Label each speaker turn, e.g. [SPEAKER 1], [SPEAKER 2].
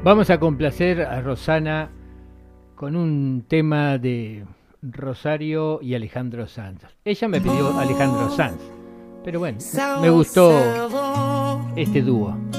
[SPEAKER 1] Vamos a complacer a Rosana con un tema de Rosario y Alejandro Sanz. Ella me pidió Alejandro Sanz, pero bueno, me gustó este dúo.